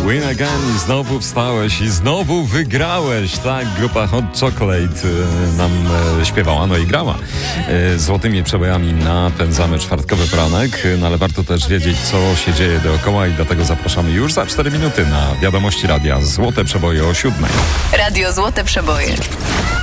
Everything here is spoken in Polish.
Win again i znowu wstałeś i znowu wygrałeś. Tak, grupa Hot Chocolate nam śpiewała, no i grała. Złotymi przebojami napędzamy czwartkowy poranek, no ale warto też wiedzieć, co się dzieje dookoła i dlatego zapraszamy już za 4 minuty na Wiadomości Radia Złote Przeboje o 7. Radio Złote Przeboje.